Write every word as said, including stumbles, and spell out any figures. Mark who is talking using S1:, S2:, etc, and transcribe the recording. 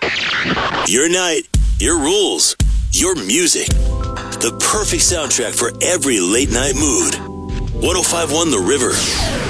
S1: Your night, your rules, your music. The perfect soundtrack for every late night mood. one oh five point one The River.